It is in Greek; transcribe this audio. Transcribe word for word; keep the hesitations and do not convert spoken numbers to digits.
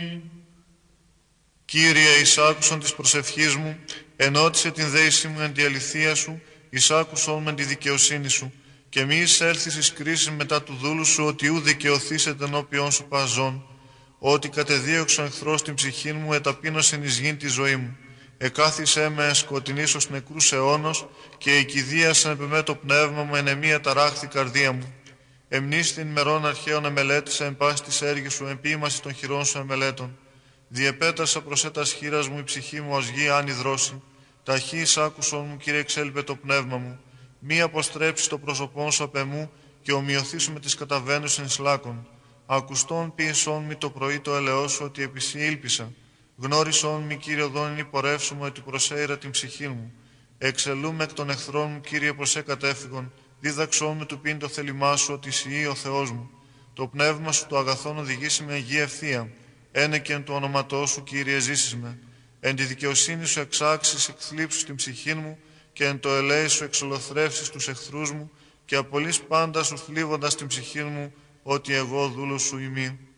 Κύριε, εισάκουσον της προσευχής μου, ενώτισε την δέησή μου εν τη αληθεία σου, εισάκουσον με τη δικαιοσύνη σου, και μη εισέλθεις εις κρίσεις μετά του δούλου σου, ότι ου δικαιωθήσετε ενώπιον σου παζών, ότι κατεδίωξε ο εχθρός την ψυχή μου, εταπείνωσεν εις γην τη ζωή μου. Εκάθισέ με εν σκοτεινής ως νεκρούς αιώνος, και οικηδίασεν επ' εμέ το πνεύμα μου, εν εμία ταράχθη καρδία μου. Εμνήστην μερών αρχαίων εμελέτησα, εν πάση της έργης σου, εν ποίημαση των χειρών σου εμελέτων. Διεπέτασα προς έτας χείρας μου η ψυχή μου ως γη άνη δρόση. Ταχύ εισάκουσον μου, Κύριε, εξέλιπε το πνεύμα μου. Μη αποστρέψει το πρόσωπόν σου απ' εμού, και ομοιωθήσου με τις καταβαίνουσιν σλάκων. Ακουστών ποιησόν μη το πρωί το ελαιός σου, ότι επί σοι ήλπισα. Γνώρισόν μη, Κύριε, οδόν είναι πορεύσουμε, ότι προσέειρα την ψυχή μου. Εξελούμε εκ των εχθρών μου, Κύριε, προς σε κατέφυγον. Δίδαξόν με του πίν το θέλημά σου, ότι σοι ο Θεός μου. Το πνεύμα σου το αγαθόν οδηγήσει με γη ευθεία. Ένεκεν του ονοματός σου, Κύριε, ζήσεις με. Εν τη δικαιοσύνη σου εξάξεις εκθλίψους την ψυχή μου, και εν το ελέη σου εξολοθρεύσεις τους εχθρούς μου, και απολύς πάντα σου θλίβοντας την ψυχή μου, ότι εγώ δούλος σου ημί.